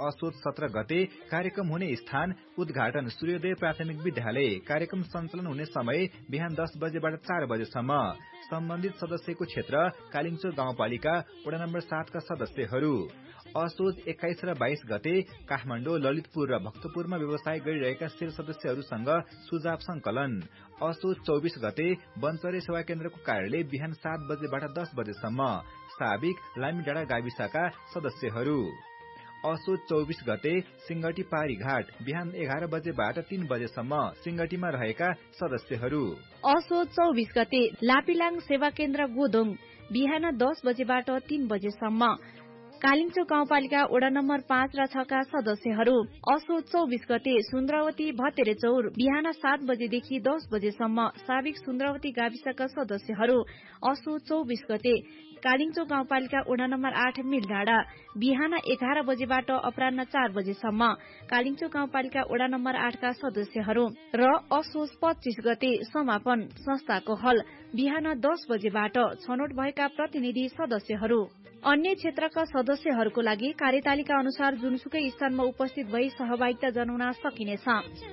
असोज 17 गते कार्यक्रम हुने स्थान उद्घाटन सूर्योदय प्राथमिक विद्यालय। कार्यक्रम सञ्चालन हुने समय बिहान 10 बजेबाट 4 बजेसम्म। सम्बन्धित सदस्यको क्षेत्र कालिङ्चो गाउँपालिका वडा नम्बर 7 का सदस्यहरू। असोज 21 र 22 गते काठमाडौँ, ललितपुर र भक्तपुरमा व्यवसाय गरिरहेका सेल सदस्यहरूसँग सुझाव संकलन। असोज 24 गते वनचरे सेवा केन्द्रको कार्यालय बिहान 7 बजेबाट 10 बजेसम्म। साबिक लामीडाँडा गाविसका सदस्यहरू। असोज 24 गते सिंगटी पारी घाट बिहान 11 बजेबाट 3 बजेसम्म सिंगटीमा रहेका सदस्यहरू। असोज 24 गते लापिलाङ सेवा केन्द्र गोदोङ बिहान 10 बजेबाट 3 बजेसम्म। कालिङ्चो गाउँपालिका वडा नम्बर 5 र 6 का सदस्यहरू। असोज 24 गते सुन्द्रावती भतेरेचौर बिहान 7 बजेदेखि 10 बजेसम्म साबिक सुन्द्रावती गाविसका सदस्यहरू। असोज 24 गते कालिङ्चो गाउँपालिका वडा नम्बर 8 मिलडाँडा बिहान 11 बजेबाट अपराह्न 4 बजेसम्म कालिङ्चो गाउँपालिका वडा नम्बर 8 का सदस्यहरू। र असोज 25 गते समापन संस्थाको हल बिहान 10 बजेबाट छनौट भएका प्रतिनिधि सदस्यहरू। अन्य क्षेत्रका सदस्यहरूको लागि कार्यतालिका अनुसार जुनसुकै स्थानमा उपस्थित भई सहभागिता जनाउन सकिनेछ।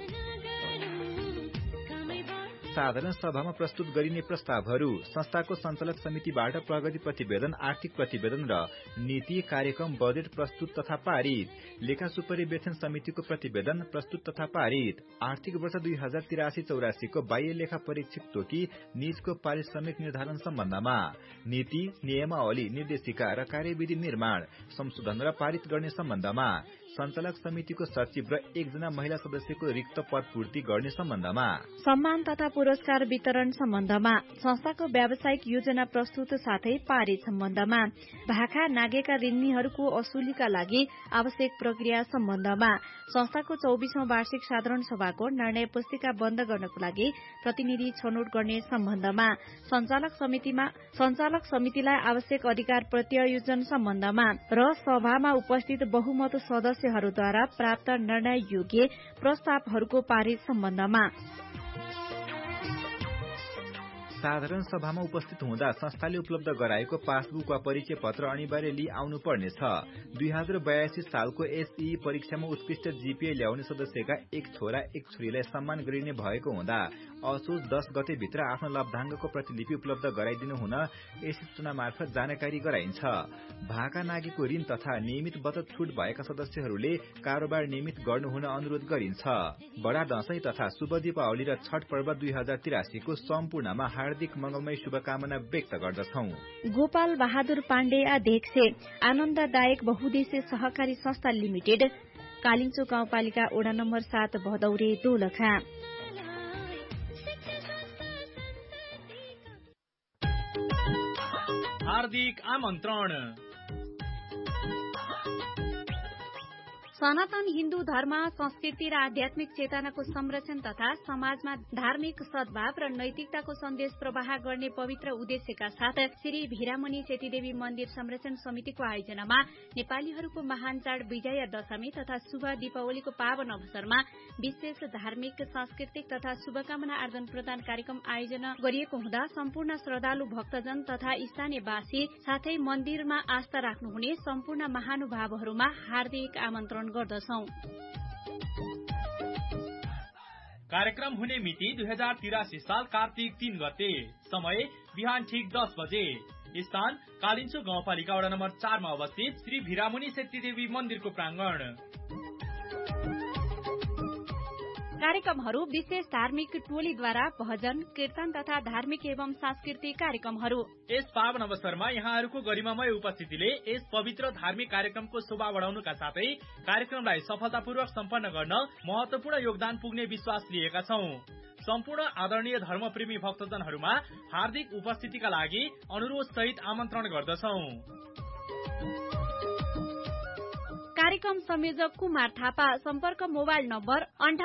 साधारण सभामा प्रस्तुत गरिने प्रस्तावहरू संस्थाको सञ्चालक समितिबाट प्रगति प्रतिवेदन, आर्थिक प्रतिवेदन र नीति कार्यक्रम बजेट प्रस्तुत तथा पारित। लेखा सुपरिवेक्षण समितिको प्रतिवेदन प्रस्तुत तथा पारित। आर्थिक वर्ष 2083-84 को बाह्य लेखा परीक्षक तोकी निजको पारिश्रमिक निर्धारण सम्बन्धमा नीति, नियमावली, निर्देशिका र कार्यविधि निर्माण, संशोधन र पारित गर्ने सम्बन्धमा सञ्चालक समितिको सचिव र 1 जना महिला सदस्यको रिक्त पद पूर्ति गर्ने सम्बन्धमा सम्मान तथा पुरस्कार वितरण सम्बन्धमा संस्थाको व्यावसायिक योजना प्रस्तुत साथै पारित सम्बन्धमा भाखा नागेका ऋणीहरूको असुलीका लागि आवश्यक प्रक्रिया सम्बन्धमा संस्थाको 24औं वार्षिक साधारण सभाको निर्णय पुस्तिका बन्द गर्नको लागि प्रतिनिधि छनौट गर्ने सम्बन्धमा सञ्चालक समितिलाई आवश्यक अधिकार प्रत्यायोजन सम्बन्धमा र सभामा उपस्थित बहुमत सदस्यहरूद्वारा प्राप्त निर्णय योग्य प्रस्तावहरूको पारित सम्बन्धमा। साधारण सभामा उपस्थित हुँदा संस्थाले उपलब्ध गराएको पासबुक वा परिचय पत्र अनिवार्य लिई आउनु पर्नेछ। 2082 सालको एसई परीक्षामा उत्कृष्ट जीपीए ल्याउने सदस्यका 1 छोरा 1 छोरीलाई सम्मान गरिने भएको हुँदा असोज 10 गते भित्र आफ्नो लब्धाङ्गको प्रतिलिपि उपलब्ध गराइदिनु हुन यस सूचना मार्फत जानकारी गराइन्छ। भाका नागेको ऋण तथा नियमित बचत छुट भएका सदस्यहरूले कारोबार नियमित गर्नु हुन अनुरोध गरिन्छ। बडा दशैं तथा शुभ दीपावली र छठ पर्व 2083 को सम्पूर्णमा हार्दिक मंगलमय शुभकामना व्यक्त गर्दछौ। गोपाल बहादुर पाण्डे अध्यक्ष, आनन्ददायक बहुद्देश्य सहकारी संस्था लिमिटेड, कालिङ्चो गाउँपालिका वडा नम्बर 7 भदौरे दोलखा। हार्दिक आमन्त्रण। सनातन हिन्दू धर्म, संस्कृति र आध्यात्मिक चेतनाको संरक्षण तथा समाजमा धार्मिक सद्भाव र नैतिकताको सन्देश प्रवाह गर्ने पवित्र उद्देश्यका साथ श्री भिरामणि सेतीदेवी मन्दिर संरक्षण समितिको आयोजनामा नेपालीहरूको महान चाड विजया दशमी तथा शुभ दीपावलीको पावन अवसरमा विशेष धार्मिक, सांस्कृतिक तथा शुभकामना आदान प्रदान कार्यक्रम आयोजना गरिएको हुँदा सम्पूर्ण श्रद्धालु भक्तजन तथा स्थानीयवासी साथै मन्दिरमा आस्था राख्नुहुने सम्पूर्ण महानुभावहरूमा हार्दिक आमन्त्रण गर्दछौं। कार्यक्रम हुने मिति 2083 साल कार्तिक 3 गते। समय बिहान ठीक 10 बजे। स्थान कालिङ्चो गाउँपालिका वडा नम्बर 4 मा अवस्थित श्री भिरामणि सेतीदेवी मन्दिरको प्राङ्गण। कार्यक्रमहरू विशेष धार्मिक टोलीद्वारा भजन, कीर्तन तथा धार्मिक एवं सांस्कृतिक कार्यक्रमहरू। यस पावन अवसरमा यहाँहरूको गरिमामय उपस्थितिले यस पवित्र धार्मिक कार्यक्रमको शोभा बढाउनुका साथै कार्यक्रमलाई सफलतापूर्वक सम्पन्न गर्न महत्वपूर्ण योगदान पुग्ने विश्वास लिएका छौं। सम्पूर्ण आदरणीय धर्मप्रेमी भक्तजनहरूमा हार्दिक उपस्थितिका लागि अनुरोध सहित आमन्त्रण गर्दछौं। कार्यक्रम संयोजक कुमार थापा। सम्पर्क मोबाइल नम्बर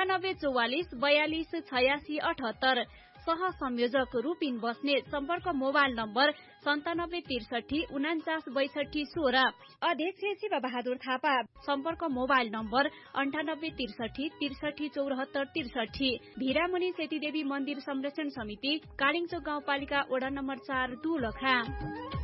9844428678। सह संयोजक रूपिन बस्नेत। सम्पर्क मोबाइल नम्बर 9763496216। अध्यक्ष शिव बहादुर थापा। सम्पर्क मोबाइल नम्बर 9863637463। भिरामणि सेतीदेवी मन्दिर संरक्षण समिति, कालिङ्चो गाउँपालिका वडा नम्बर 4 दोलखा।